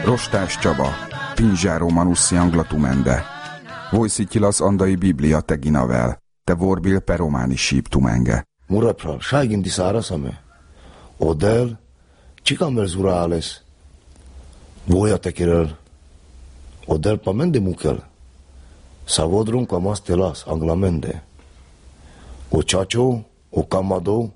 Rostás Csaba, Pinzsáró Manussi Anglatumende. Vojszityilasz andai Biblia teginavel, te vorbil per románi síptumenge. Murapral, sájgin diszáraszame. Odel, csikam el zurales. Voja tekirel. Odel pamende mukel. Savodrum kamas telas anglamende. O chacho, o kamado,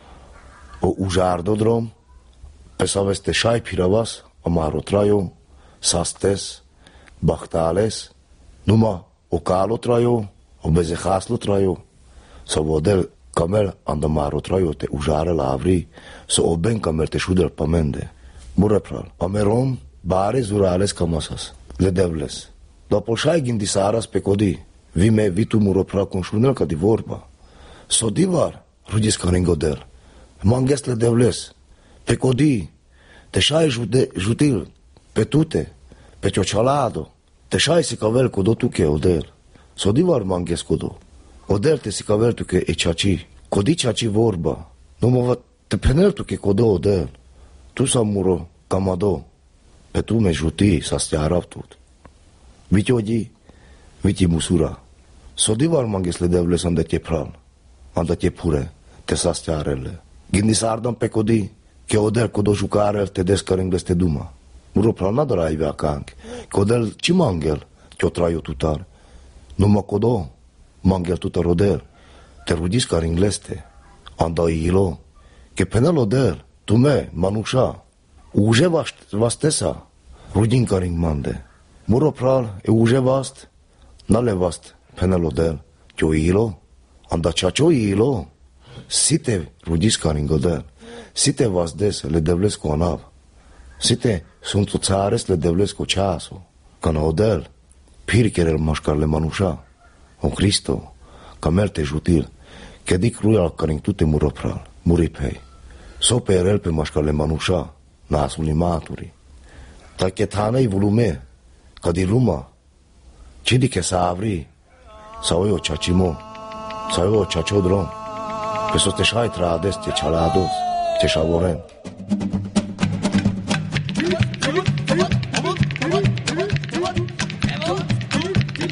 o užárdodrom, pesaveste sáj piravas, amaro trajo, sastes, bachtales, numa o kalo trajo, o bezeháslo trajo, savodel kamel andamaro trajo te užáre lavri, so oben kamel te šudel pamende. Murapral, amerom bare zurales kamasas, ledevles. Dopo sájgin diszáras pe kodi, vime vitu murapral conșunel ca di vorba. So divar, rudis caringodel, manges ledevles, pe kodi, te șai jutil, pe tute, pe ciocialado, te șai si cavel codo tu che odel. So divar manges codo. Odel te si cavel tu che e ciaci, codi ciaci vorba. Nu mă te penel tu che codo odel. Tu sa muro, camado, pe tu me juti sa stiarav tut. Viti odi, viti musura. So divar manges ledevles anda te pral, anda te pure, te sa stiarele. Gindi sardam pe codi, che odel codo jucare te descaringles te duma. Muro pral nadara ai veacanc. Che odel ci mangel, che o traio tutar. Nu mă codo, mangel tutar odel. Te rudis caringleste. Anda ilo. Che penel odel, tu me, manusha. Uže vastesa, rudin caring mande. Muro pral e uže vast, nale vast penel odel. Che o ilo. Anda ceacio ilo. Site rudis caring odel. Site vasdes le devles cu anav. Site sunt țares le devles cu ceasul. Cana odel, pirkerel mașcar le manusha. O Cristo, camel te jutil, che dic ruia caring tu te muropral, muripei. So pe erel pe mașcar le manusha, nasul limaturi. Ta che tanei volume, ca di ruma, ce di che sa avri, sau eu ceacimo, sau eu ceaciodrom. Pe so te șai trades, te cealados, te șavoren.